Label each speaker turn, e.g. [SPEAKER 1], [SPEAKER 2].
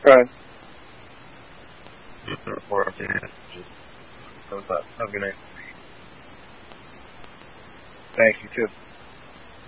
[SPEAKER 1] Right.
[SPEAKER 2] Just a report. Just have a good night.
[SPEAKER 1] Thanks, you too.